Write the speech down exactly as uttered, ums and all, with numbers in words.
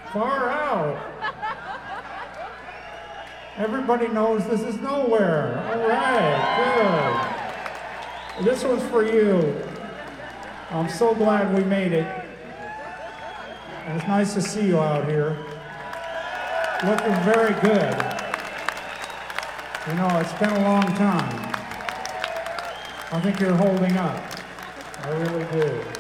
Far out. Everybody knows this is nowhere. All right, good. This one's for you. I'm so glad we made it. It was nice to see you out here. Looking very good. You know, it's been a long time. I think you're holding up. I really do.